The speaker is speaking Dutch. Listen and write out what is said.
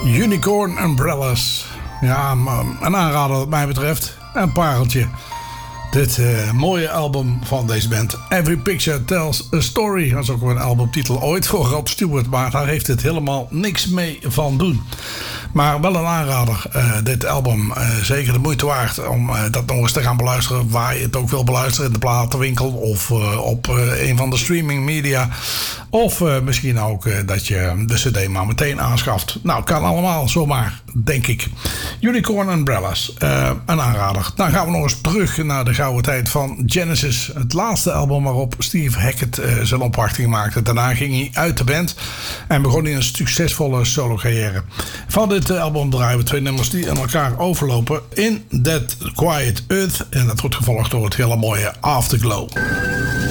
Unicorn Umbrellas. Ja, een aanrader wat mij betreft. Een pareltje. Dit mooie album van deze band. Every Picture Tells a Story. Dat is ook een albumtitel ooit voor Rod Stewart. Maar daar heeft het helemaal niks mee van doen. Maar wel een aanrader. Dit album zeker de moeite waard om dat nog eens te gaan beluisteren. Waar je het ook wil beluisteren. In de platenwinkel of op een van de streaming media. Of misschien ook dat je de cd maar meteen aanschaft. Nou, kan allemaal zomaar, denk ik. Unicorn Umbrellas. Een aanrader. Dan gaan we nog eens terug naar de gouden tijd van Genesis. Het laatste album waarop Steve Hackett zijn opwachting maakte. Daarna ging hij uit de band. En begon hij een succesvolle solo carrière. Van dit album draaien we twee nummers die aan elkaar overlopen. In That Quiet Earth. En dat wordt gevolgd door het hele mooie Afterglow.